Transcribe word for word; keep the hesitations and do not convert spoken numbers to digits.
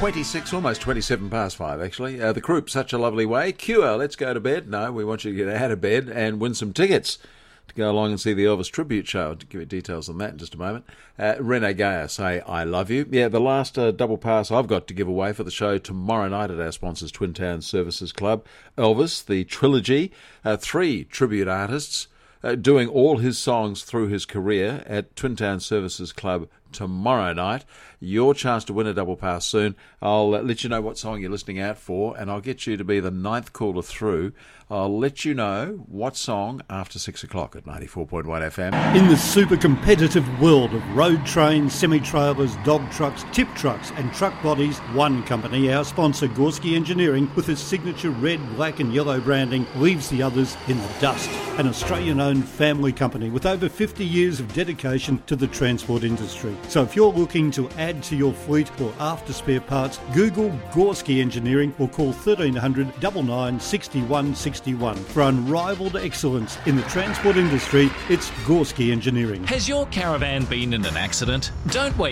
twenty-six, almost twenty-seven past five, actually. Uh, the Croup, Such a Lovely Way. Cure, Let's Go to Bed. No, we want you to get out of bed and win some tickets to go along and see the Elvis Tribute Show. I'll give you details on that in just a moment. Uh, Rene Gaia, Say I Love You. Yeah, the last uh, double pass I've got to give away for the show tomorrow night at our sponsors, Twin Towns Services Club. Elvis, the trilogy, uh, three tribute artists uh, doing all his songs through his career at Twin Towns Services Club tomorrow night. Your chance to win a double pass soon. I'll uh, let you know what song you're listening out for, and I'll get you to be the ninth caller through. I'll let you know what song after six o'clock at ninety-four point one F M. In the super competitive world of road trains, semi-trailers, dog trucks, tip trucks and truck bodies, one company, our sponsor Gorski Engineering, with its signature red, black and yellow branding, leaves the others in the dust. An Australian-owned family company with over fifty years of dedication to the transport industry. So if you're looking to add to your fleet or after spare parts, Google Gorski Engineering or call thirteen hundred, nine nine, six one six one. For unrivaled excellence in the transport industry, it's Gorski Engineering. Has your caravan been in an accident? Don't wait